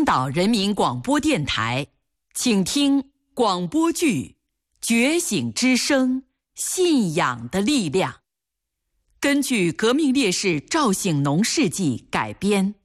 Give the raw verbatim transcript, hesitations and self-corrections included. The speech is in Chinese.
青岛人民广播电台，请听广播剧《觉醒之声：信仰的力量》，根据革命烈士赵醒农事迹改编。